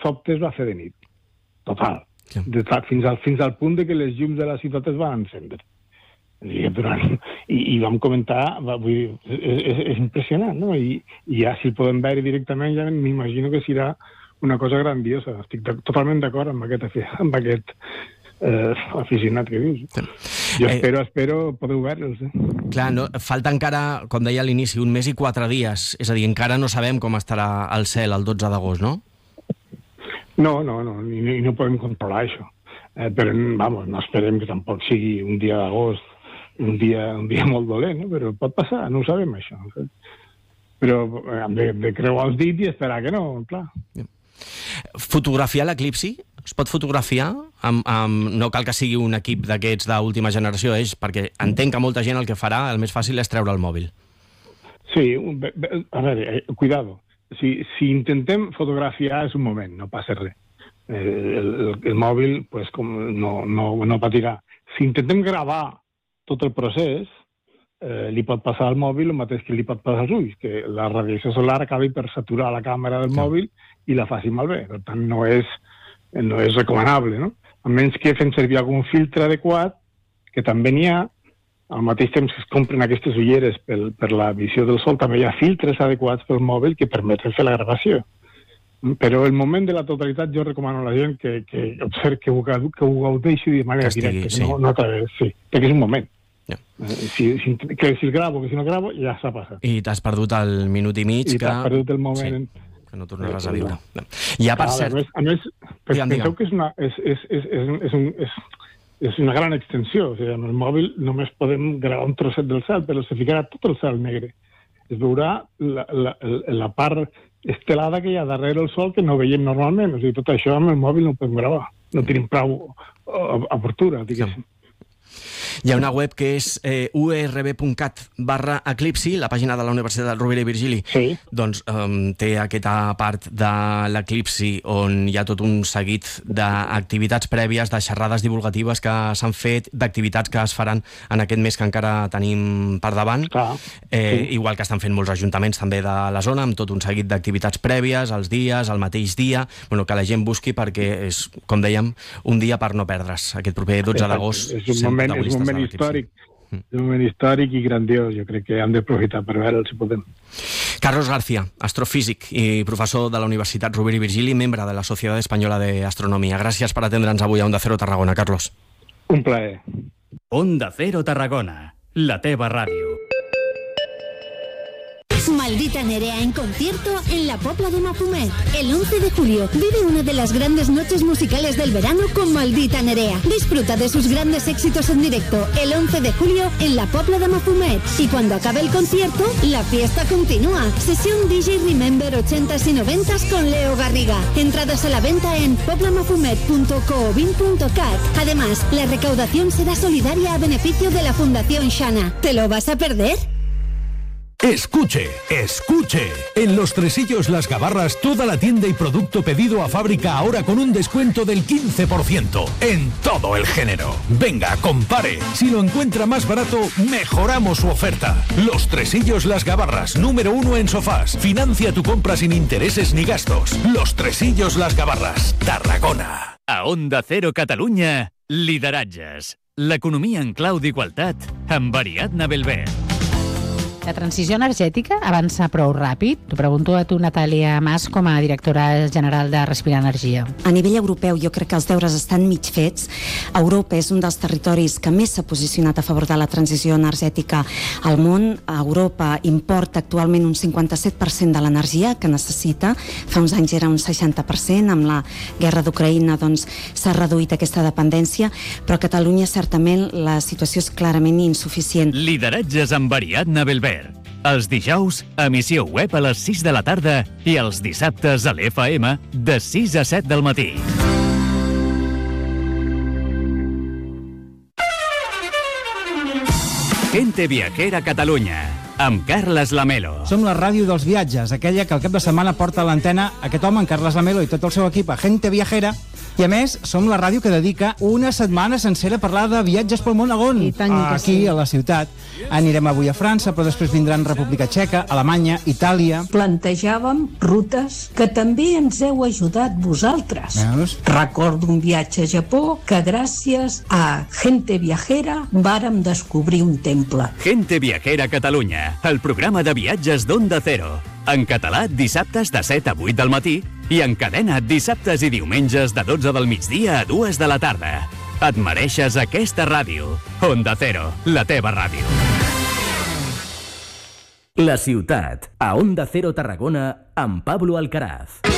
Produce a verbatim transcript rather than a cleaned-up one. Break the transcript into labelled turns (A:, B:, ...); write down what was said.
A: sobte es va fer de nit. Total. De, fins, al, fins al punt de que les llums de la ciutat es van encendre. I, durant, i, i vam comentar, va, vull dir, és, és, és impressionant, no? I, I ja si el podem veure directament, ja m'imagino que serà una cosa grandiosa. Estic de, totalment d'acord amb aquest, amb aquest eh, aficionat que dius. Sí. Jo espero, eh, espero poder veure'ls. Eh?
B: Clar, no, falta encara, com deia a l'inici, un mes i quatre dies. És a dir, encara no sabem com estarà el cel el dotze d'agost, no?
A: No, no, no, i no, no podem controlar això. Eh, però, vamos, no esperem que tampoc sigui un dia d'agost, un dia, un dia molt dolent, no? Però pot passar, no ho sabem, això. Però hem de, de creuar els dits i esperar que no, clar.
B: Fotografiar l'eclipsi? Es pot fotografiar? Amb, amb, no cal que sigui un equip d'aquests d'última generació, és perquè entenc que molta gent el que farà, el més fàcil és treure el mòbil.
A: Sí, a veure, eh, cuidado. Si, si intentem fotografiar és un moment, no passa res. Eh, el, el, el mòbil pues, com no, no, no patirà. Si intentem gravar tot el procés, eh, li pot passar al mòbil el mateix que li pot passar als ulls, que la radiació solar acabi per saturar la càmera del mòbil i la faci malbé. Per tant, no és, no és recomanable, no? A menys que fem servir algun filtre adequat, que també n'hi ha, al mateix temps que es compren aquestes ulleres per, per la visió del sol, també hi ha filtres adequats pel mòbil que permeten fer la gravació. Però el moment de la totalitat jo recomano a la gent que, que observi, que ho, que ho gaudeixi de manera estigui, directa, sí. no, no a través, sí, perquè és un moment. Yeah. Si, si, que si el gravo, que si no gravo, ja s'ha passat.
B: I t'has perdut el minut i mig.
A: I
B: que...
A: t'has perdut el moment...
B: Sí. Que no tornaràs a viure. No. Ja, per cert...
A: A més, a més penseu que és una... És, és, és, és, és un, és, és una gran extensió. O sigui, amb el mòbil només podem gravar un trosset del cel, però se ficarà tot el cel negre. Es veurà la, la, la part estelada que hi ha darrere el sol que no veiem normalment. O sigui, tot això amb el mòbil no ho podem gravar. No tenim prou apertura, diguéssim.
B: Hi ha una web que és eh, u r b punt cat barra eclipsi, la pàgina de la Universitat Rovira i Virgili.
A: Sí.
B: Doncs um, té aquesta part de l'eclipsi on hi ha tot un seguit d'activitats prèvies, de xerrades divulgatives que s'han fet, d'activitats que es faran en aquest mes que encara tenim per davant.
A: Clar.
B: Eh,
A: Sí.
B: Igual que estan fent molts ajuntaments també de la zona, amb tot un seguit d'activitats prèvies, els dies, el mateix dia, bueno, que la gent busqui perquè és, com dèiem, un dia per no perdre's. Aquest proper dotze d'agost.
A: És un moment, és un moment històric, mm. és un moment històric i grandiós. Jo crec que hem d'aprofitar per veure'l, si podem.
B: Carlos García, astrofísic i professor de la Universitat Rovira i Virgili, membre de la Societat Espanyola d'Astronomia. Gràcies per atendre'ns avui a Onda Cero Tarragona, Carlos.
A: Un plaer.
C: Onda Cero Tarragona, la teva ràdio.
D: Maldita Nerea en concierto en la Pobla de Mafumet. El once de julio vive una de las grandes noches musicales del verano con Maldita Nerea. Disfruta de sus grandes éxitos en directo el once de julio en la Pobla de Mafumet. Y cuando acabe el concierto, la fiesta continúa. Sesión D J Remember ochentas y noventas con Leo Garriga. Entradas a la venta en poblamafumet punto coobin punto cat. Además, la recaudación será solidaria a beneficio de la Fundación Shana. ¿Te lo vas a perder?
E: Escuche, escuche. En Los Tresillos Las Gabarras, toda la tienda y producto pedido a fábrica ahora con un descuento del quince por ciento en todo el género. Venga, compare. Si lo encuentra más barato, mejoramos su oferta. Los Tresillos Las Gabarras, número uno en sofás. Financia tu compra sin intereses ni gastos. Los Tresillos Las Gabarras, Tarragona.
C: A Onda Cero Catalunya, lideratges. L'economia en clau d'igualtat amb Ariadna Belver.
F: La transició energètica avança prou ràpid? T'ho pregunto a tu, Natàlia Mas, com a directora general de Respirar Energia.
G: A nivell europeu jo crec que els deures estan mig fets. Europa és un dels territoris que més s'ha posicionat a favor de la transició energètica al món. Europa importa actualment un cinquanta-set per cent de l'energia que necessita. Fa uns anys era un seixanta per cent. Amb la guerra d'Ucraïna doncs, s'ha reduït aquesta dependència, però a Catalunya certament la situació és clarament insuficient.
C: Lideratges amb Ariadna Belver. Els dijous, emissió web a les sis de la tarda i els dissabtes a l'F M de sis a set del matí. Gente Viajera Catalunya, amb Carles Lamelo.
H: Som la ràdio dels viatges, aquella que al cap de setmana porta a l'antena aquest home, en Carles Lamelo, i tot el seu equip a Gente Viajera. I a més, som la ràdio que dedica una setmana sencera a parlar de viatges pel món. On? Aquí, a la ciutat. Anirem avui a França, però després vindran República Txeca, Alemanya, Itàlia.
I: Plantejàvem rutes que també ens heu ajudat vosaltres.
H: Veus?
I: Recordo un viatge a Japó que gràcies a Gente Viajera vàrem descobrir un temple.
C: Gente Viajera Catalunya, el programa de viatges d'Onda Cero. En català, dissabtes de set a vuit del matí i en cadena dissabtes i diumenges de dotze del migdia a dues de la tarda. Et mereixes aquesta ràdio. Onda Cero, la teva ràdio.
J: La ciutat, a Onda Cero Tarragona, amb Pablo Alcaraz.